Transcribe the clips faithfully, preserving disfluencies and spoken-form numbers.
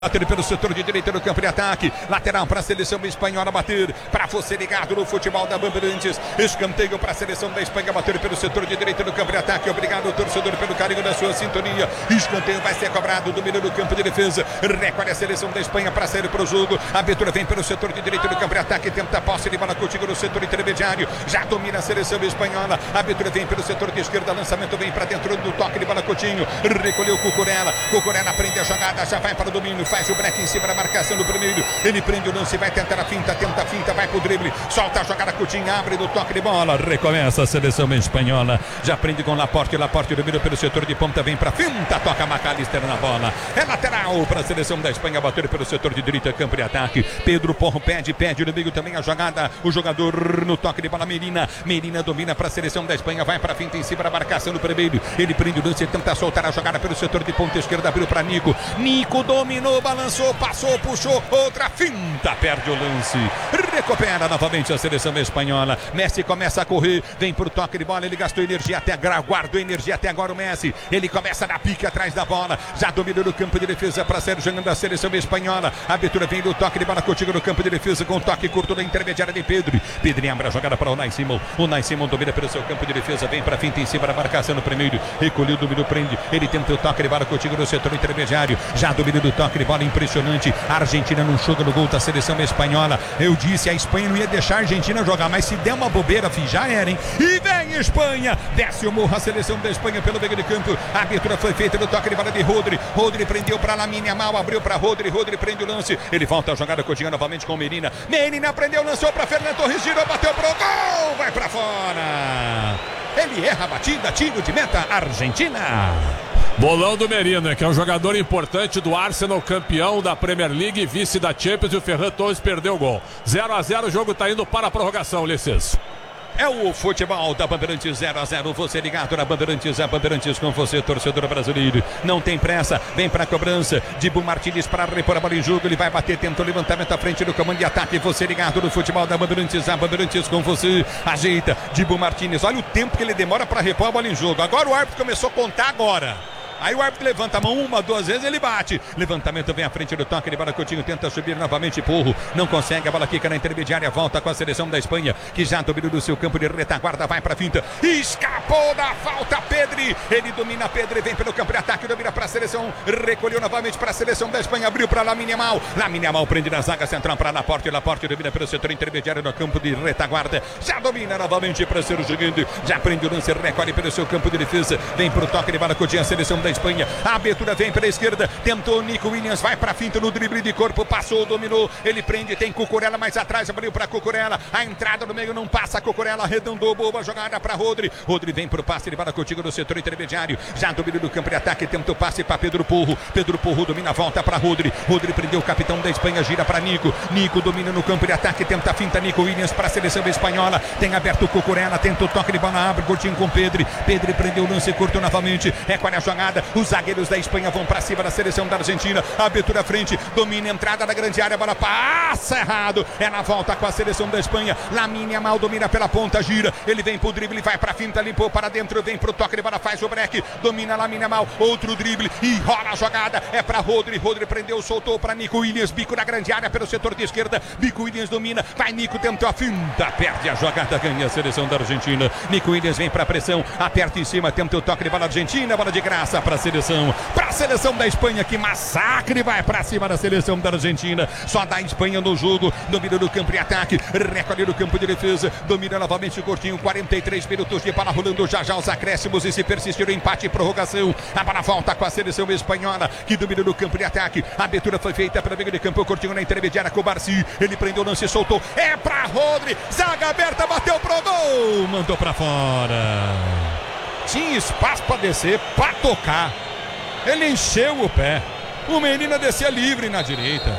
Bater pelo setor de direita do campo de ataque. Lateral para a seleção espanhola bater. Para você ligado no futebol da Bandeirantes. Escanteio para a seleção da Espanha bater pelo setor de direita do campo de ataque. Obrigado, torcedor, pelo carinho da sua sintonia. Escanteio vai ser cobrado. Domínio do campo de defesa. Recolhe a seleção da Espanha para sair para o jogo. A abertura vem pelo setor de direita do campo de ataque. Tenta a posse de bola contigo no setor intermediário. Já domina a seleção espanhola. A abertura vem pelo setor de esquerda. Lançamento vem para dentro do toque de bola Coutinho. Recolheu Cucurella. Cucurella prende a jogada. Já vai para o domínio. Faz o break em cima da marcação do primeiro. Ele prende o lance, vai tentar a finta, tenta a finta, vai pro drible, solta a jogada, Coutinho abre no toque de bola, recomeça a seleção espanhola, já prende com Laporte, Laporte domina pelo setor de ponta, vem pra finta, toca McAllister na bola, é lateral para a seleção da Espanha, bater pelo setor de direita, campo de ataque, Pedro Porro pede, pede no meio também a jogada, o jogador no toque de bola, Medina, Medina domina para a seleção da Espanha, vai pra finta em cima da marcação do primeiro, ele prende o lance, tenta soltar a jogada pelo setor de ponta esquerda, abriu pra Nico, Nico dominou, balançou, passou, puxou, outra finta, perde o lance, recupera novamente a seleção espanhola, Messi começa a correr, vem pro toque de bola, ele gastou energia até agora, guardou energia até agora o Messi, ele começa na pique atrás da bola, já domina no campo de defesa para ser jogando a seleção espanhola, a abertura vem do toque de bola contigo no campo de defesa, com o toque curto da intermediária de Pedro, Pedro abre a jogada para o Unai Simon, o Unai Simon domina pelo seu campo de defesa, vem para finta em cima da marcação no primeiro, recolheu, dominou, prende, ele tenta o toque de bola contigo no setor intermediário, já domina do toque de bola, impressionante, a Argentina não joga no gol da seleção espanhola, eu disse, a Espanha não ia deixar a Argentina jogar, mas se der uma bobeira, fi, já era, hein? E vem Espanha, desce o morro a seleção da Espanha pelo meio de campo, a abertura foi feita no toque de bola de Rodri, Rodri prendeu para Lamine Yamal, abriu para Rodri, Rodri prende o lance, ele volta a jogada, Coutinho novamente com Medina, Medina prendeu, lançou para Fernando Torres, girou, bateu pro gol, vai para fora, ele erra a batida, tiro de meta, Argentina. Bolão do Merino, que é um jogador importante do Arsenal, campeão da Premier League, vice da Champions, e o Ferran Torres perdeu o gol. zero a zero, o jogo está indo para a prorrogação, Ulisses. É o futebol da Bandeirantes, zero a zero, você ligado na Bandeirantes, a Bandeirantes com você, torcedor brasileiro, não tem pressa, vem para a cobrança, Dibu Martínez para repor a bola em jogo, ele vai bater, tenta o levantamento à frente do comando de ataque, você ligado no futebol da Bandeirantes, a Bandeirantes com você, ajeita, Dibu Martínez, olha o tempo que ele demora para repor a bola em jogo, agora o árbitro começou a contar agora. Aí o árbitro levanta a mão uma, duas vezes, ele bate. Levantamento vem à frente do toque de bola, Coutinho tenta subir novamente, Porro. Não consegue, a bola quica na intermediária, volta com a seleção da Espanha, que já dominou do seu campo de retaguarda, vai pra finta. Escapou da falta, Pedri. Ele domina, Pedri, vem pelo campo de ataque, domina pra seleção, recolheu novamente pra seleção da Espanha, abriu pra Lamine Yamal. Lamine Yamal prende na zaga central pra Laporte, Laporte domina pelo setor intermediário no campo de retaguarda. Já domina novamente pra ser o seguinte, já prende o lance, recolhe pelo seu campo de defesa, vem pro toque de bola, Coutinho, a seleção da Espanha, a abertura vem pela esquerda, tentou Nico Williams, vai pra finta no drible de corpo, passou, dominou, ele prende, tem Cucurella mais atrás, abriu pra Cucurella, a entrada no meio não passa, Cucurella arredondou, boa jogada pra Rodri, Rodri vem pro passe de bola contigo no setor intermediário, já domina do campo de ataque, tenta o passe pra Pedro Porro, Pedro Porro domina, volta pra Rodri, Rodri prendeu o capitão da Espanha, gira pra Nico, Nico domina no campo de ataque, tenta a finta, Nico Williams pra seleção espanhola, tem aberto o Cucurella, tenta o toque de bola, abre, Coutinho com Pedri, Pedri prendeu o lance curto novamente, recolhe a jogada, os zagueiros da Espanha vão para cima da seleção da Argentina, abertura à frente, domina a entrada da grande área, bola passa errado, é na volta com a seleção da Espanha, Lamine Yamal domina pela ponta, gira, ele vem pro drible, vai pra finta, limpou para dentro, vem pro toque de bola, faz o break, domina Lamine Yamal, outro drible, e rola a jogada, é pra Rodri, Rodri prendeu, soltou para Nico Williams, bico na grande área pelo setor de esquerda, Nico Williams domina, vai Nico, tentou a finta, perde a jogada, ganha a seleção da Argentina, Nico Williams vem pra pressão, aperta em cima, tenta o toque de bola Argentina, bola de graça pra seleção, para a seleção da Espanha, que massacre, vai para cima da seleção da Argentina, só dá a Espanha no jogo, domina no campo de ataque, recolhe no campo de defesa, domina novamente o Coutinho, quarenta e três minutos de bola rolando, já já os acréscimos, e se persistir o empate e prorrogação, a bola volta com a seleção espanhola, que domina no campo de ataque, a abertura foi feita para o meio de campo, o Coutinho na intermediária com o Barci, ele prendeu o lance, soltou, é para Rodri, zaga aberta, bateu pro gol, mandou para fora, tinha espaço para descer, para tocar, ele encheu o pé, o Medina descia livre na direita,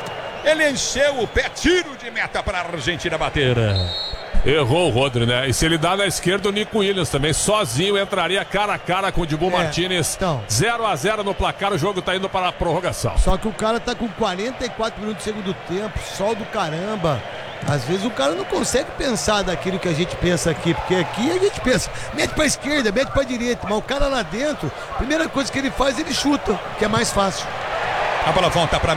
ele encheu o pé, tiro de meta para a Argentina bater. Errou o Rodri, né? E se ele dá na esquerda, o Nico Williams também sozinho entraria cara a cara com o Dibu é, Martínez. Então, zero a zero no placar, o jogo tá indo para a prorrogação. Só que o cara tá com quarenta e quatro minutos do segundo tempo, sol do caramba. Às vezes o cara não consegue pensar daquilo que a gente pensa aqui, porque aqui a gente pensa, mete pra esquerda, mete pra direita, mas o cara lá dentro, a primeira coisa que ele faz, ele chuta, que é mais fácil. A bola volta para